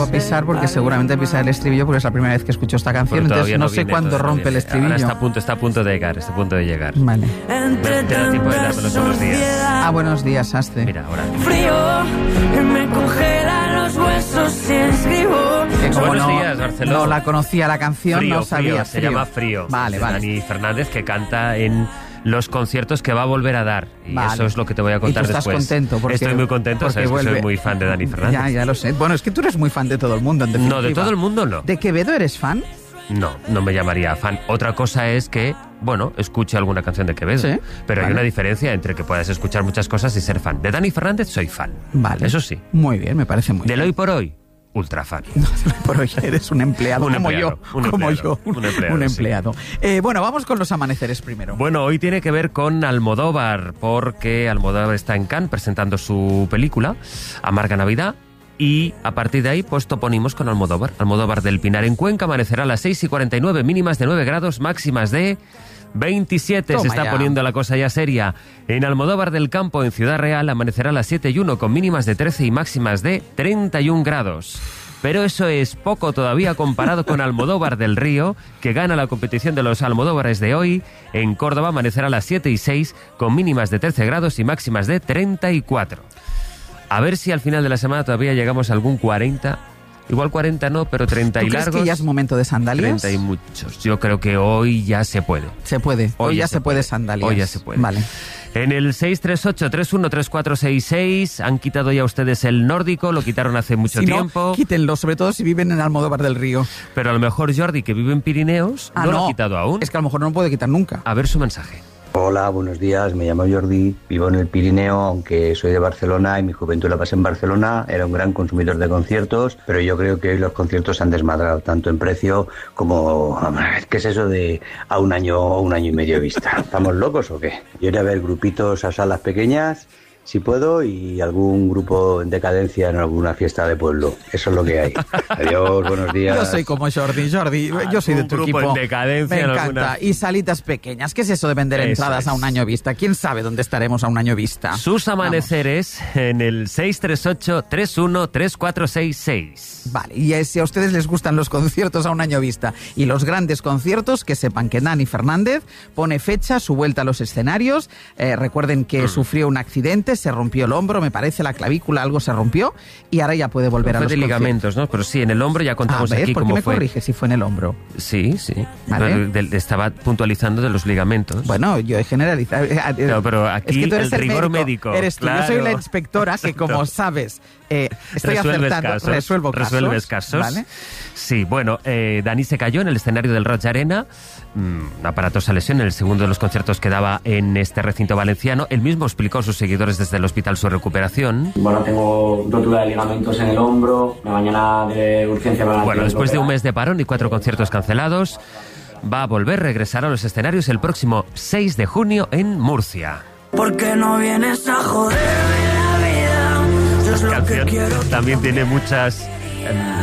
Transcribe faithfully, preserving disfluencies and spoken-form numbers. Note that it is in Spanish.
a pisar porque seguramente pisar el estribillo porque es la primera vez que escucho esta canción, entonces no, no sé cuándo rompe el estribillo. Ahora está a punto, está a punto de llegar, está a punto de llegar. Vale. Te, te da tiempo de darme los buenos días. Ah, buenos días, Astre. Mira, ahora. Frío, me congela los huesos si escribo. Que como buenos no, días, Barcelona. No la conocía la canción, Frío, no sabía. frío, se frío. llama Frío. Vale, vale. Dani Fernández, que canta en los conciertos que va a volver a dar. Y vale. eso es lo que te voy a contar ¿Y tú estás después. contento? Porque, Estoy muy contento, sabes vuelve... que soy muy fan de Dani Fernández. Ya, ya lo sé. Bueno, es que tú eres muy fan de todo el mundo, en definitiva. No, de todo el mundo no. ¿De Quevedo eres fan? No, no me llamaría fan. Otra cosa es que, bueno, escuche alguna canción de Quevedo. ¿Sí? Pero Vale. hay una diferencia entre que puedas escuchar muchas cosas y ser fan. De Dani Fernández soy fan. Vale. Eso sí. Muy bien, me parece muy Del bien. hoy por hoy, ultra fan. No, por hoy eres un empleado, Un como empleado, yo. un como empleado, yo. Un, un empleado, un sí. empleado. Eh, bueno, vamos con los amaneceres primero. Bueno, hoy tiene que ver con Almodóvar, porque Almodóvar está en Cannes presentando su película, Amarga Navidad, y a partir de ahí, pues toponimos con Almodóvar. Almodóvar del Pinar en Cuenca amanecerá a las seis y cuarenta y nueve, mínimas de nueve grados, máximas de veintisiete. Toma Se está ya. poniendo la cosa ya seria. En Almodóvar del Campo, en Ciudad Real, amanecerá a las siete y uno, con mínimas de trece y máximas de treinta y un grados. Pero eso es poco todavía comparado con Almodóvar del Río, que gana la competición de los Almodóvares de hoy. En Córdoba amanecerá a las siete y seis, con mínimas de trece grados y máximas de treinta y cuatro. A ver si al final de la semana todavía llegamos a algún cuarenta. Igual cuarenta no, pero treinta y ¿Tú crees largos. que ya es momento de sandalias? treinta y muchos. Yo creo que hoy ya se puede. Se puede. Hoy, Hoy ya ya se se puede puede. sandalias. Hoy ya se puede. Vale. En el seis tres ocho, tres uno tres cuatro seis seis han quitado ya ustedes el nórdico, lo quitaron hace mucho Si no, tiempo. quítenlo, sobre todo si viven en Almodóvar del Río. Pero a lo mejor Jordi, que vive en Pirineos, Ah, no, lo ha quitado aún. Es que a lo mejor no lo puede quitar nunca. A ver su mensaje. Hola, buenos días, me llamo Jordi, vivo en el Pirineo, aunque soy de Barcelona y mi juventud la pasé en Barcelona, era un gran consumidor de conciertos, pero yo creo que hoy los conciertos se han desmadrado tanto en precio como... ¿Qué es eso de a un año o un año y medio de vista? ¿Estamos locos o qué? Yo iré a ver grupitos a salas pequeñas, si puedo, y algún grupo en decadencia en alguna fiesta de pueblo. Eso es lo que hay. Adiós, buenos días. Yo soy como Jordi, Jordi, yo soy de tu grupo equipo. en decadencia Me en encanta. alguna- Y salitas pequeñas. ¿Qué es eso de vender Eso entradas es. a un año vista? ¿Quién sabe dónde estaremos a un año vista? Sus amaneceres en el seis tres ocho, tres uno tres cuatro seis seis. Vale, y si a ustedes les gustan los conciertos a un año vista y los grandes conciertos, que sepan que Dani Fernández pone fecha, su vuelta a los escenarios. Eh, recuerden que Mm. sufrió un accidente, se rompió el hombro, me parece, la clavícula, algo se rompió, y ahora ya puede volver Fue a los de ligamentos, ¿no? Pero sí, en el hombro ya contamos conciertos. A ver, aquí ¿por qué cómo me fue. corrige si fue en el hombro? Sí, sí. Vale. Pero de- de- estaba puntualizando de los ligamentos. Bueno, yo he generalizado. No, pero aquí es que tú eres el rigor médico, Eres tú. Yo soy claro. la inspectora que, como Exacto. sabes, eh, estoy Resuelves acertando. casos, resuelvo casos. resuelves casos. ¿Vale? Sí, bueno, eh, Dani se cayó en el escenario del Roig Arena, mm, una aparatosa lesión en el segundo de los conciertos que daba en este recinto valenciano. Él mismo explicó a sus seguidores desde el hospital su recuperación. Bueno, tengo rotura de ligamentos en el hombro, la mañana de urgencia para... Bueno, después de un mes de parón y cuatro conciertos cancelados, va a volver, regresar a los escenarios el próximo seis de junio en Murcia. ¿Por qué no vienes a joderme la vida? Yo es La lo que canción quiero. también tiene muchas... em,